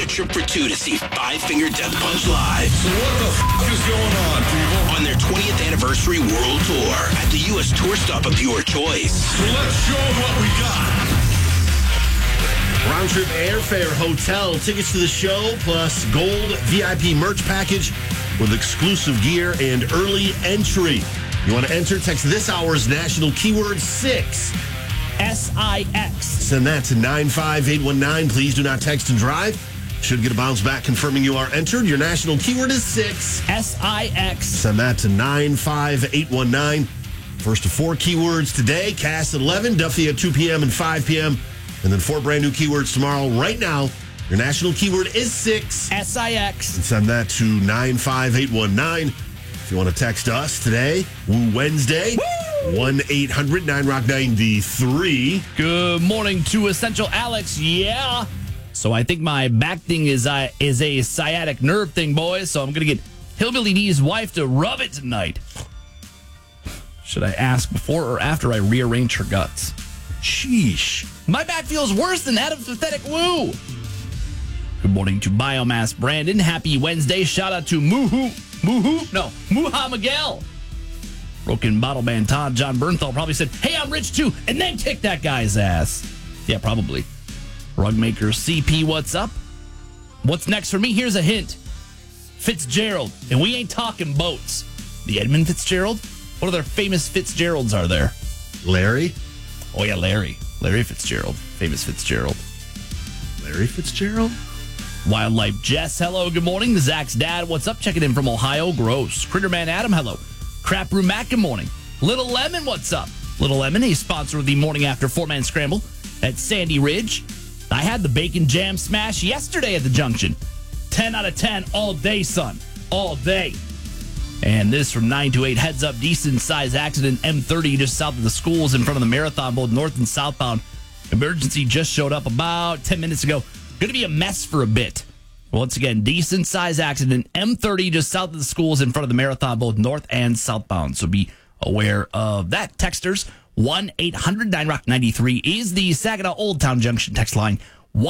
a trip for two to see Five Finger Death Punch live. So what the is going on, people? On their 20th anniversary world tour at the U.S. tour stop of your choice. So let's show them what we got. Round trip airfare, hotel, tickets to the show, plus gold VIP merch package with exclusive gear and early entry. You want to enter? Text this hour's national keyword 6. SIX. Send that to 95819. Please do not text and drive. Should get a bounce back confirming you are entered. Your national keyword is 6. SIX. Send that to 95819. First of 4 keywords today. Cass at 11, Duffy at 2 p.m. and 5 p.m. And then 4 brand new keywords tomorrow. Right now, your national keyword is 6. SIX. And send that to 95819. If you want to text us today, Woo Wednesday, 1-800-9ROCK-93. Good morning to Essential Alex. Yeah. So I think my back thing is a sciatic nerve thing, boys. So I'm going to get Hillbilly D's wife to rub it tonight. Should I ask before or after I rearrange her guts? Sheesh. My back feels worse than Adam's pathetic woo. Good morning to Biomass Brandon. Happy Wednesday. Shout out to Muha Miguel. Broken Bottle Man Todd. John Bernthal probably said, hey, I'm rich too, and then kick that guy's ass. Yeah, probably. Rugmaker CP, what's up? What's next for me? Here's a hint. Fitzgerald. And we ain't talking boats. The Edmund Fitzgerald? What other famous Fitzgeralds are there? Larry? Oh, yeah, Larry. Larry Fitzgerald. Famous Fitzgerald. Larry Fitzgerald? Wildlife Jess, hello, good morning. Zach's dad, what's up? Checking in from Ohio, gross. Critterman Adam, hello. Crap Room Mac, good morning. Little Lemon, what's up? Little Lemon, a sponsor of the Morning After 4-Man Scramble at Sandy Ridge. I had the Bacon Jam Smash yesterday at the Junction. 10 out of 10 all day, son. All day. And this from 928, heads up, decent size accident, M30 just south of the schools in front of the marathon, both north and southbound. Emergency just showed up about 10 minutes ago. Going to be a mess for a bit. Once again, decent size accident, M30 just south of the schools in front of the marathon, both north and southbound. So be aware of that. Texters, 1-800-9ROCK-93 is the Saginaw Old Town Junction text line.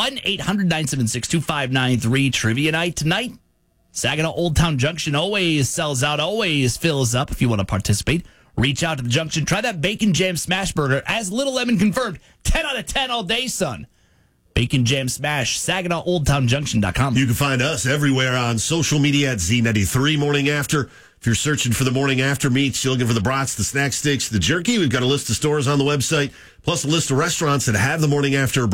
1-800-976-2593. Trivia night tonight. Saginaw Old Town Junction always sells out, always fills up. If you want to participate, reach out to the Junction. Try that Bacon Jam Smash Burger. As Little Lemon confirmed, 10 out of 10 all day, son. Bacon Jam Smash, SaginawOldTownJunction.com. You can find us everywhere on social media at Z93 Morning After. If you're searching for the Morning After meats, you're looking for the brats, the snack sticks, the jerky, we've got a list of stores on the website, plus a list of restaurants that have the Morning After